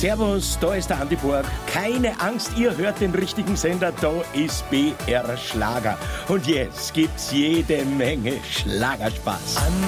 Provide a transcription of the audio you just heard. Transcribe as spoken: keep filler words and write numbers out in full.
Servus, da ist der Andi Borg. Keine Angst, ihr hört den richtigen Sender, da ist B R Schlager. Und jetzt gibt's jede Menge Schlagerspaß.